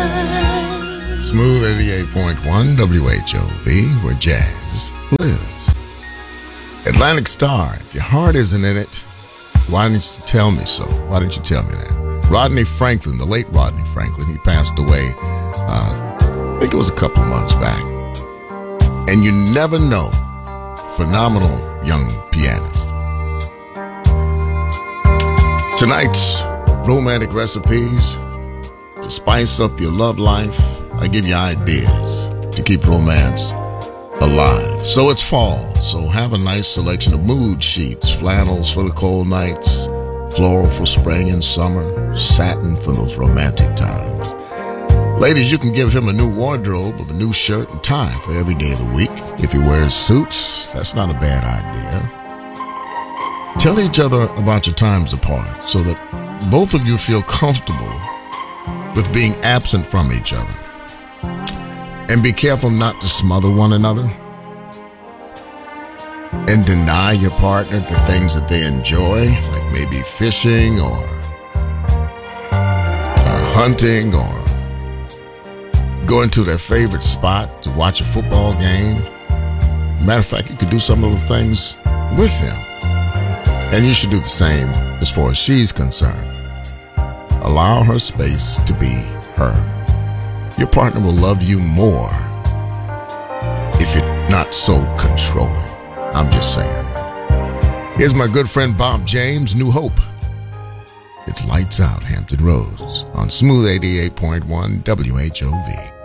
Smooth 88.1 WHOV, where jazz lives. Atlantic Star, if your heart isn't in it, why didn't you tell me so? Why didn't you tell me that? Rodney Franklin, the late Rodney Franklin, he passed away, I think it was a couple of months back. And you never know, phenomenal young pianist. Tonight's romantic recipes to spice up your love life. I give you ideas to keep romance alive. So it's fall, so have a nice selection of mood sheets, flannels for the cold nights, floral for spring and summer, satin for those romantic times. Ladies, you can give him a new wardrobe of a new shirt and tie for every day of the week. If he wears suits, that's not a bad idea. Tell each other about your times apart so that both of you feel comfortable with being absent from each other. And be careful not to smother one another and deny your partner the things that they enjoy, like maybe fishing or hunting or going to their favorite spot to watch a football game. Matter of fact, you could do some of those things with him. And you should do the same as far as she's concerned. Allow her space to be her. Your partner will love you more if you're not so controlling. I'm just saying. Here's my good friend Bob James, New Hope. It's Lights Out, Hampton Roads on Smooth 88.1 WHOV.